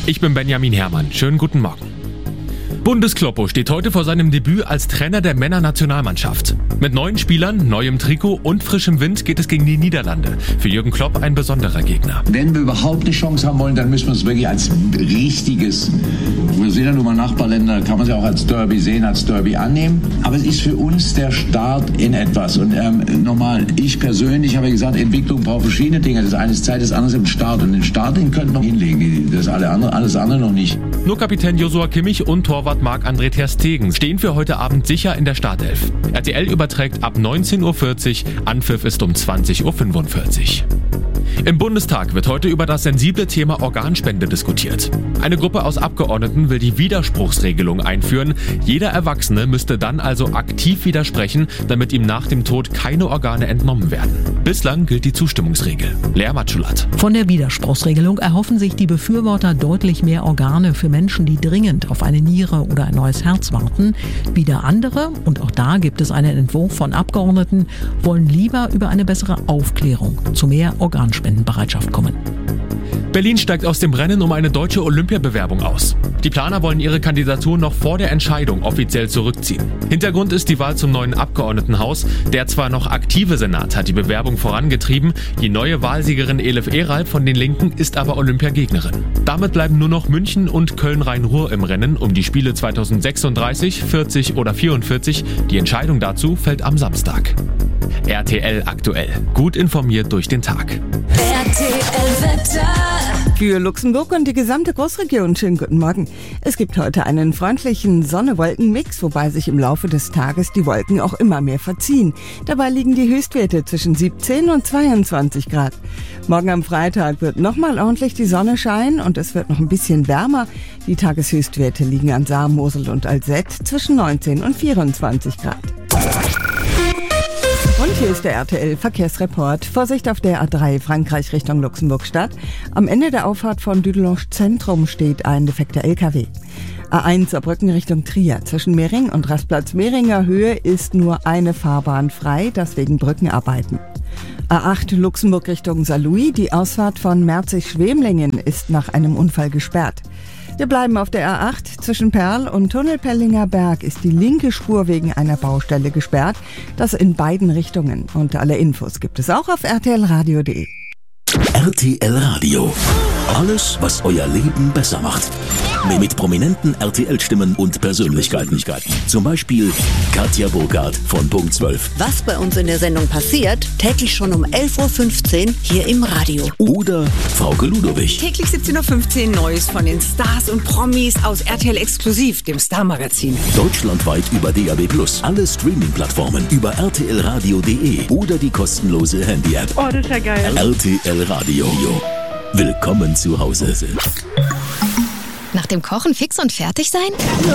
Ich bin Benjamin Herrmann. Schönen guten Morgen. Bundeskloppo steht heute vor seinem Debüt als Trainer der Männernationalmannschaft. Mit neuen Spielern, neuem Trikot und frischem Wind geht es gegen die Niederlande. Für Jürgen Klopp ein besonderer Gegner. Wenn wir überhaupt eine Chance haben wollen, dann müssen wir es wirklich als richtiges, wir sehen ja nun mal Nachbarländer, kann man es ja auch als Derby sehen, als Derby annehmen. Aber es ist für uns der Start in etwas. Und nochmal, ich persönlich habe gesagt, Entwicklung braucht verschiedene Dinge. Das eine ist Zeit, das andere ist im Start. Und den Start, den könnten wir noch hinlegen, das alles andere noch nicht. Nur Kapitän Joshua Kimmich und Torwart Marc-André ter Stegen stehen für heute Abend sicher in der Startelf. RTL überträgt ab 19.40 Uhr, Anpfiff ist um 20.45 Uhr. Im Bundestag wird heute über das sensible Thema Organspende diskutiert. Eine Gruppe aus Abgeordneten will die Widerspruchsregelung einführen. Jeder Erwachsene müsste dann also aktiv widersprechen, damit ihm nach dem Tod keine Organe entnommen werden. Bislang gilt die Zustimmungsregel. Lea Matschulat. Von der Widerspruchsregelung erhoffen sich die Befürworter deutlich mehr Organe für Menschen, die dringend auf eine Niere oder ein neues Herz warten. Wieder andere, und auch da gibt es einen Entwurf von Abgeordneten, wollen lieber über eine bessere Aufklärung zu mehr Organspendenbereitschaft kommen. Berlin steigt aus dem Rennen um eine deutsche Olympiabewerbung aus. Die Planer wollen ihre Kandidatur noch vor der Entscheidung offiziell zurückziehen. Hintergrund ist die Wahl zum neuen Abgeordnetenhaus. Der zwar noch aktive Senat hat die Bewerbung vorangetrieben, die neue Wahlsiegerin Elif Eral von den Linken ist aber Olympiagegnerin. Damit bleiben nur noch München und Köln-Rhein-Ruhr im Rennen um die Spiele 2036, 40 oder 44. Die Entscheidung dazu fällt am Samstag. RTL aktuell. Gut informiert durch den Tag. RTL-Wetter. Für Luxemburg und die gesamte Großregion schönen guten Morgen. Es gibt heute einen freundlichen Sonne-Wolken-Mix, wobei sich im Laufe des Tages die Wolken auch immer mehr verziehen. Dabei liegen die Höchstwerte zwischen 17 und 22 Grad. Morgen am Freitag wird nochmal ordentlich die Sonne scheinen und es wird noch ein bisschen wärmer. Die Tageshöchstwerte liegen an Saar, Mosel und Alzett zwischen 19 und 24 Grad. Und hier ist der RTL-Verkehrsreport. Vorsicht auf der A3 Frankreich Richtung Luxemburg-Stadt. Am Ende der Auffahrt von Dudelange Zentrum steht ein defekter LKW. A1 Saarbrücken Richtung Trier. Zwischen Mehring und Rastplatz Mehringer Höhe ist nur eine Fahrbahn frei, deswegen Brückenarbeiten. A8 Luxemburg Richtung Saarlouis. Die Ausfahrt von Merzig-Schwemlingen ist nach einem Unfall gesperrt. Wir bleiben auf der A8. Zwischen Perl und Tunnelpellinger Berg ist die linke Spur wegen einer Baustelle gesperrt. Das in beiden Richtungen. Und alle Infos gibt es auch auf rtlradio.de. RTL Radio. Alles, was euer Leben besser macht. Mit prominenten RTL-Stimmen und Persönlichkeiten. Zum Beispiel Katja Burkhardt von Punkt 12. Was bei uns in der Sendung passiert, täglich schon um 11.15 Uhr hier im Radio. Oder Frauke Ludowig. Täglich 17.15 Uhr Neues von den Stars und Promis aus RTL Exklusiv, dem Star-Magazin. Deutschlandweit über DAB+. Alle Streaming-Plattformen über rtlradio.de oder die kostenlose Handy-App. Oh, das ist ja geil. RTL Radio. Willkommen zu Hause. Nach dem Kochen fix und fertig sein?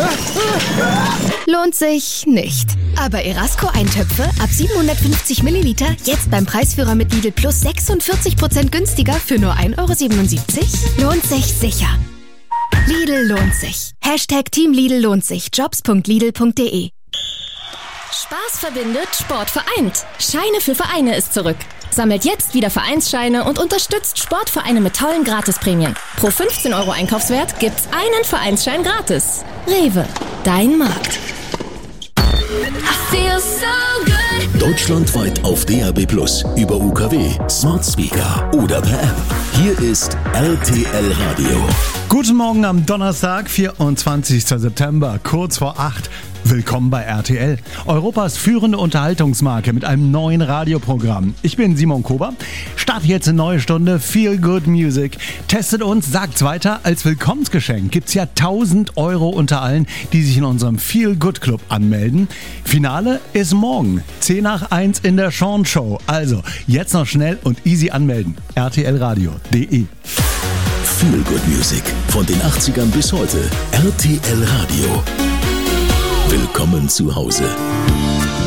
Lohnt sich nicht. Aber Erasco-Eintöpfe ab 750 Milliliter jetzt beim Preisführer mit Lidl Plus 46% günstiger für nur 1,77 €? Lohnt sich sicher. Lidl lohnt sich. Team Lidl lohnt sich. Jobs.lidl.de. Spaß verbindet, Sport vereint. Scheine für Vereine ist zurück. Sammelt jetzt wieder Vereinsscheine und unterstützt Sportvereine mit tollen Gratisprämien. Pro 15 € Einkaufswert gibt's einen Vereinsschein gratis. Rewe, dein Markt. Deutschlandweit auf DAB+, über UKW, Smart Speaker oder per App. Hier ist RTL Radio. Guten Morgen am Donnerstag, 24. September, kurz vor 8. Willkommen bei RTL, Europas führende Unterhaltungsmarke mit einem neuen Radioprogramm. Ich bin Simon Kober, starte jetzt eine neue Stunde Feel Good Music. Testet uns, sagt's weiter, als Willkommensgeschenk gibt's ja 1.000 € unter allen, die sich in unserem Feel Good Club anmelden. Finale ist morgen, 10:01 in der Sean Show. Also, jetzt noch schnell und easy anmelden. rtlradio.de. Feel Good Music, von den 80ern bis heute. RTL Radio. Willkommen zu Hause.